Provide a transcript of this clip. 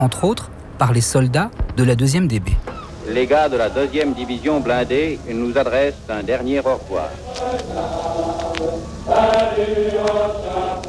entre autres par les soldats de la 2e DB. Les gars de la 2e division blindée nous adressent un dernier au revoir.